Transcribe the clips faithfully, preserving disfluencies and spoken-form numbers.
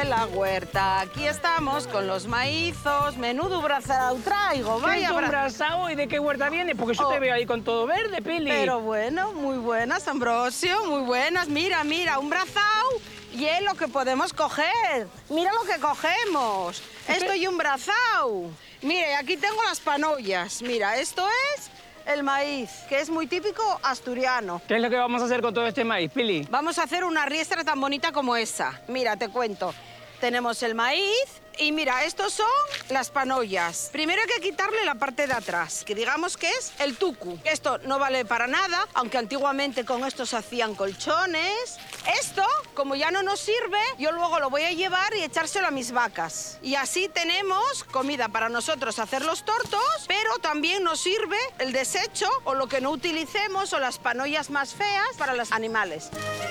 de la huerta. Aquí estamos con los maizos. Menudo brazao traigo, ¿Qué vaya es un bra- brazao y de qué huerta viene? Porque yo Oh. te veo ahí con todo verde, Pili. Pero bueno, muy buenas, Ambrosio, muy buenas. Mira, mira, un brazao y es lo que podemos coger. Mira lo que cogemos. Esto y un brazao. Mire, aquí tengo las panollas. Mira, esto es el maíz, que es muy típico asturiano. ¿Qué es lo que vamos a hacer con todo este maíz, Pili? Vamos a hacer una riestra tan bonita como esa. Mira, te cuento. Tenemos el maíz y mira, estos son las panollas. Primero hay que quitarle la parte de atrás, que digamos que es el tucu. Esto no vale para nada, aunque antiguamente con esto se hacían colchones. Esto, como ya no nos sirve, yo luego lo voy a llevar y echárselo a mis vacas. Y así tenemos comida para nosotros hacer los tortos, pero también nos sirve el desecho o lo que no utilicemos o las panollas más feas para los animales.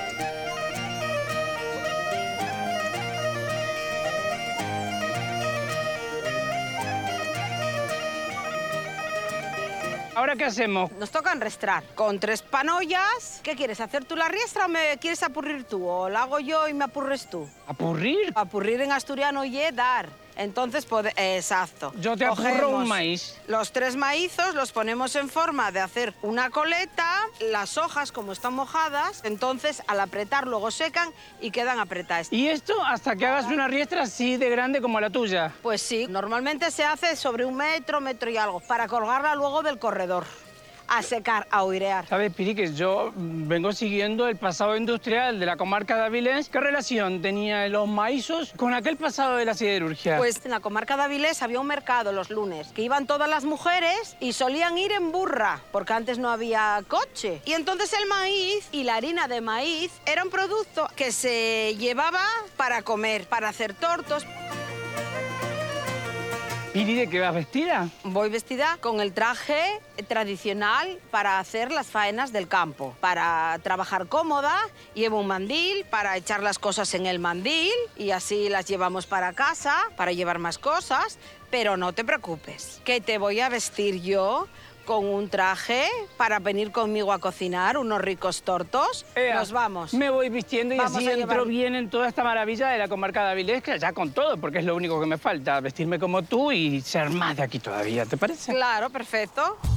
¿Ahora qué hacemos? Nos toca enrestrar con tres panollas. ¿Qué quieres, hacer tú la riestra o me quieres apurrir tú? ¿O la hago yo y me apurres tú? ¿Apurrir? Apurrir en asturiano y dar. Entonces, pode- exacto. Yo te apurro Cogemos un maíz. Los tres maízos los ponemos en forma de hacer una coleta. Las hojas, como están mojadas, entonces al apretar luego secan y quedan apretadas. ¿Y esto hasta que hagas una riestra así de grande como la tuya? Pues sí, normalmente se hace sobre un metro, metro y algo, para colgarla luego del corredor. A secar, a oirear. ¿Sabes, Pili, que yo mm, vengo siguiendo el pasado industrial de la comarca de Avilés? ¿Qué relación tenía los maízos con aquel pasado de la siderurgia? Pues en la comarca de Avilés había un mercado los lunes, que iban todas las mujeres y solían ir en burra, porque antes no había coche. Y entonces el maíz y la harina de maíz era un producto que se llevaba para comer, para hacer tortos. ¿Pili, de qué vas vestida? Voy vestida con el traje tradicional para hacer las faenas del campo. Para trabajar cómoda, llevo un mandil para echar las cosas en el mandil y así las llevamos para casa, para llevar más cosas. Pero no te preocupes, que te voy a vestir yo con un traje para venir conmigo a cocinar unos ricos tortos. Ea, Nos vamos. Me voy vistiendo y Vamos así a entro llevar- bien en toda esta maravilla de la comarca de Avilés, que ya con todo, porque es lo único que me falta, vestirme como tú y ser más de aquí todavía, ¿te parece? Claro, perfecto.